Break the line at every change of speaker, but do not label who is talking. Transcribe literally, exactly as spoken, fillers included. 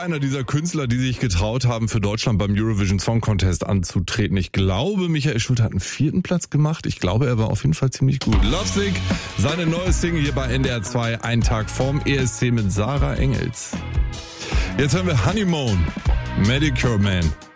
einer dieser Künstler, die sich getraut haben, für Deutschland beim Eurovision Song Contest anzutreten. Ich glaube, Michael Schulte hat einen vierten Platz gemacht. Ich glaube, er war auf jeden Fall ziemlich gut. Lovesick, seine neue Single hier bei N D R zwei, einen Tag vorm E S C mit Sarah Engels. Jetzt hören wir Honeymoon, Medicure Man.